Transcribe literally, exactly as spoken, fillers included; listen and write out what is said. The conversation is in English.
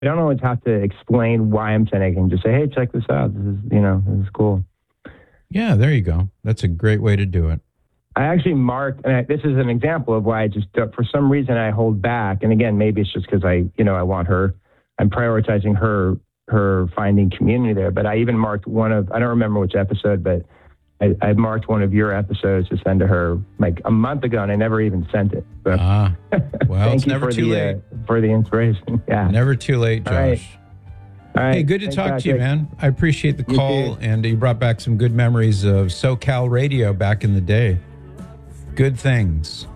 I don't always have to explain why I'm sending it. I can just say, hey, check this out. This is, you know, this is cool. Yeah, there you go. That's a great way to do it. I actually marked, and I, this is an example of why I just, uh, for some reason, I hold back. And again, maybe it's just because I, you know, I want her, I'm prioritizing her, her finding community there. But I even marked one of, I don't remember which episode, but I, I marked one of your episodes to send to her like a month ago, and I never even sent it. So, ah, well, thank it's you never for too the, late. Uh, for the inspiration. Yeah. Never too late, Josh. All right. All right. Hey, good to Thanks, talk Patrick. to you, man. I appreciate the You call, too. and you brought back some good memories of SoCal radio back in the day. Good things.